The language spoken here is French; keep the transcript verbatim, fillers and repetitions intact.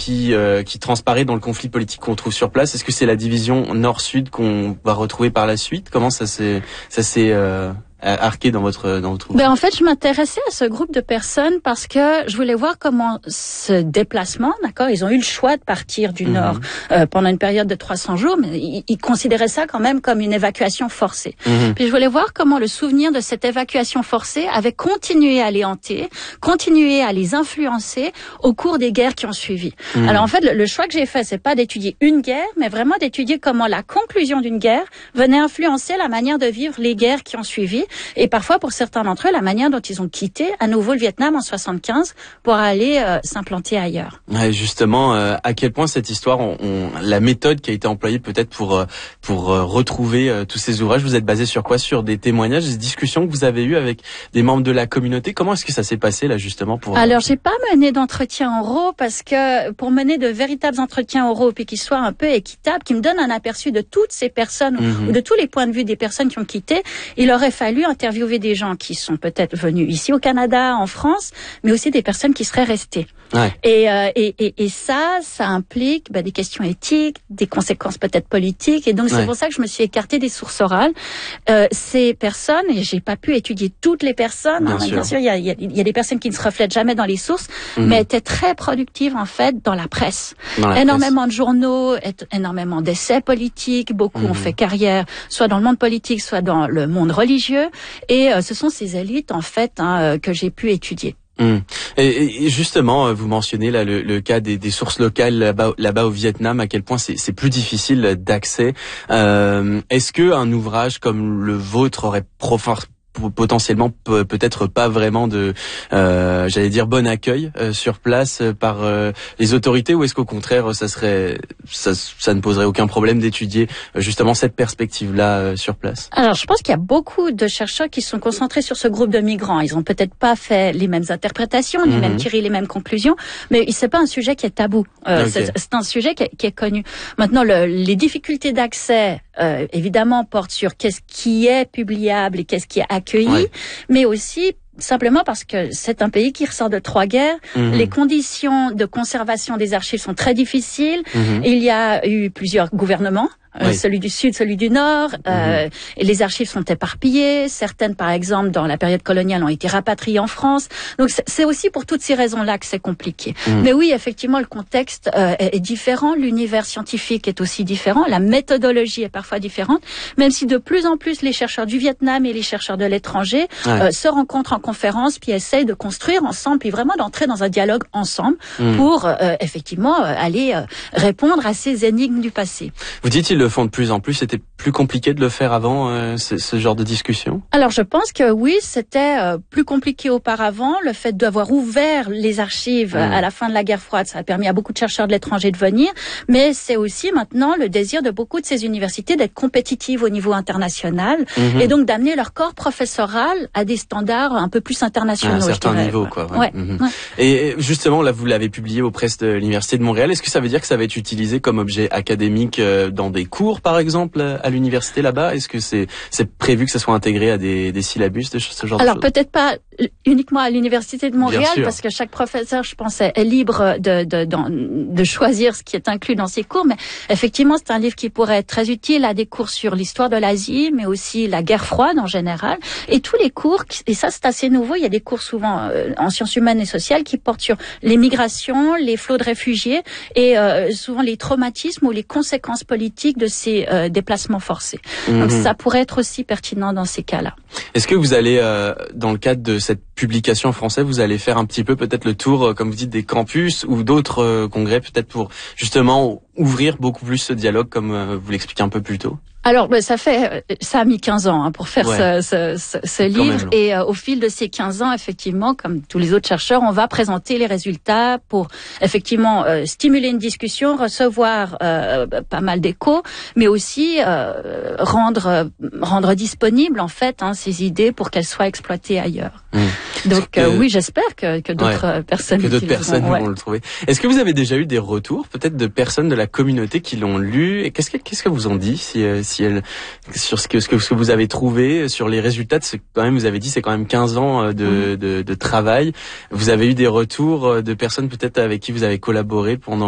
qui euh, qui transparaît dans le conflit politique qu'on trouve sur place? Est-ce que c'est la division nord-sud qu'on va retrouver par la suite? Comment ça s'est ça s'est euh, arqué dans votre dans votre Ben en fait, je m'intéressais à ce groupe de personnes parce que je voulais voir comment ce déplacement, d'accord, ils ont eu le choix de partir du mmh. Nord euh, pendant une période de trois cents jours, mais ils, ils considéraient ça quand même comme une évacuation forcée. Mmh. Puis je voulais voir comment le souvenir de cette évacuation forcée avait continué à les hanter, continué à les influencer au cours des guerres qui ont suivi. Mmh. Alors en fait, le, le choix que j'ai fait, c'est pas d'étudier une guerre, mais vraiment d'étudier comment la conclusion d'une guerre venait influencer la manière de vivre les guerres qui ont suivi. Et parfois, pour certains d'entre eux, la manière dont ils ont quitté à nouveau le Vietnam en soixante-quinze pour aller euh, s'implanter ailleurs. Ouais, justement, euh, à quel point cette histoire, on, on, la méthode qui a été employée peut-être pour euh, pour euh, retrouver euh, tous ces ouvrages, vous êtes basé sur quoi? Sur des témoignages, des discussions que vous avez eues avec des membres de la communauté. Comment est-ce que ça s'est passé là justement pour euh... Alors, j'ai pas mené d'entretien oraux parce que pour mener de véritables entretiens oraux puis qu'ils soient un peu équitables, qui me donnent un aperçu de toutes ces personnes mm-hmm. ou de tous les points de vue des personnes qui ont quitté, il aurait fallu interviewer des gens qui sont peut-être venus ici au Canada, en France, mais aussi des personnes qui seraient restées. Ouais. Et, euh, et, et, et ça, ça implique ben, des questions éthiques, des conséquences peut-être politiques. Et donc, c'est ouais. pour ça que je me suis écartée des sources orales. Euh, ces personnes, et j'ai pas pu étudier toutes les personnes, bien, hein, sûr. bien sûr, il y a, il y, a, il y a des personnes qui ne se reflètent jamais dans les sources, mmh. mais étaient très productives, en fait, dans la presse. Dans la énormément presse. de journaux, énormément d'essais politiques, beaucoup mmh. ont fait carrière, soit dans le monde politique, soit dans le monde religieux. Et euh, ce sont ces élites, en fait, hein, euh, que j'ai pu étudier. Mmh. Et, et justement, vous mentionnez là le, le cas des, des sources locales là-bas, là-bas au Vietnam, à quel point c'est, c'est plus difficile d'accès. Euh, est-ce que un ouvrage comme le vôtre aurait profond potentiellement peut- peut-être pas vraiment de euh, j'allais dire bon accueil euh, sur place euh, par euh, les autorités, ou est-ce qu'au contraire ça serait ça, ça ne poserait aucun problème d'étudier euh, justement cette perspective là euh, sur place? Alors je pense qu'il y a beaucoup de chercheurs qui sont concentrés sur ce groupe de migrants. Ils ont peut-être pas fait les mêmes interprétations ni mm-hmm. même tiré les mêmes conclusions, mais c'est pas un sujet qui est tabou. Euh, okay. c'est, c'est un sujet qui est, qui est connu. Maintenant le, les difficultés d'accès euh, évidemment portent sur qu'est-ce qui est publiable et qu'est-ce qui est accueilli, ouais. mais aussi simplement parce que c'est un pays qui ressort de trois guerres. Mmh. Les conditions de conservation des archives sont très difficiles. Mmh. Il y a eu plusieurs gouvernements. Oui. Euh, celui du Sud, celui du Nord, euh, mmh. et les archives sont éparpillées. Certaines, par exemple, dans la période coloniale, ont été rapatriées en France. Donc, c'est, c'est aussi pour toutes ces raisons-là que c'est compliqué. Mmh. Mais oui, effectivement, le contexte euh, est, est différent. L'univers scientifique est aussi différent. La méthodologie est parfois différente. Même si de plus en plus les chercheurs du Vietnam et les chercheurs de l'étranger ouais. euh, se rencontrent en conférence, puis essayent de construire ensemble, puis vraiment d'entrer dans un dialogue ensemble mmh. pour euh, effectivement euh, aller euh, répondre à ces énigmes du passé. Vous dites le font de plus en plus. C'était plus compliqué de le faire avant, euh, ce, ce genre de discussion? Alors, je pense que oui, c'était euh, plus compliqué auparavant. Le fait d'avoir ouvert les archives mmh. à la fin de la guerre froide, ça a permis à beaucoup de chercheurs de l'étranger de venir. Mais c'est aussi maintenant le désir de beaucoup de ces universités d'être compétitives au niveau international mmh. et donc d'amener leur corps professoral à des standards un peu plus internationaux. À un certain niveau, quoi. Ouais. Ouais. Mmh. Ouais. Et justement, là, vous l'avez publié aux presses de l'Université de Montréal. Est-ce que ça veut dire que ça va être utilisé comme objet académique euh, dans des cours, par exemple, à l'université là-bas? Est-ce que c'est, c'est prévu que ça soit intégré à des, des syllabus, de ce genre Alors, de choses? Alors, peut-être pas uniquement à l'Université de Montréal, parce que chaque professeur, je pense, est libre de, de, de, de choisir ce qui est inclus dans ses cours. Mais effectivement, c'est un livre qui pourrait être très utile à des cours sur l'histoire de l'Asie, mais aussi la guerre froide en général. Et tous les cours, et ça, c'est assez nouveau, il y a des cours souvent euh, en sciences humaines et sociales qui portent sur les migrations, les flots de réfugiés et euh, souvent les traumatismes ou les conséquences politiques de ces euh, déplacements forcés. Mmh. Donc ça pourrait être aussi pertinent dans ces cas-là. Est-ce que vous allez, euh, dans le cadre de cette publication en français, vous allez faire un petit peu peut-être le tour, euh, comme vous dites, des campus ou d'autres euh, congrès, peut-être pour justement ouvrir beaucoup plus ce dialogue, comme euh, vous l'expliquez un peu plus tôt? Alors, ben, ça fait, ça a mis quinze ans hein, pour faire ouais. ce, ce, ce, ce livre. Et euh, au fil de ces quinze ans, effectivement, comme tous les autres chercheurs, on va présenter les résultats pour effectivement euh, stimuler une discussion, recevoir euh, pas mal d'échos, mais aussi euh, rendre rendre disponibles en fait hein, ces idées pour qu'elles soient exploitées ailleurs. Mmh. Donc que, euh, oui, j'espère que, que d'autres ouais, personnes que d'autres personnes ouais. vont le trouver. Est-ce que vous avez déjà eu des retours, peut-être de personnes de la communauté qui l'ont lu, et qu'est-ce que qu'est-ce que vous ont dit si si elle sur ce que ce que ce que vous avez trouvé, sur les résultats de ce quand même vous avez dit c'est quand même quinze ans de, mmh. de de travail. Vous avez eu des retours de personnes peut-être avec qui vous avez collaboré pendant